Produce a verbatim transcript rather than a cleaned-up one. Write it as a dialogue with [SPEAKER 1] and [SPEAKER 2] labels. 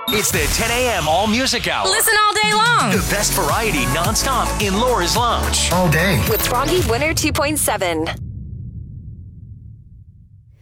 [SPEAKER 1] It's the ten a.m. All Music Hour.
[SPEAKER 2] Listen all day long.
[SPEAKER 1] The best variety nonstop in Laura's Lounge.
[SPEAKER 3] All day.
[SPEAKER 4] With Froggy Winter two point seven.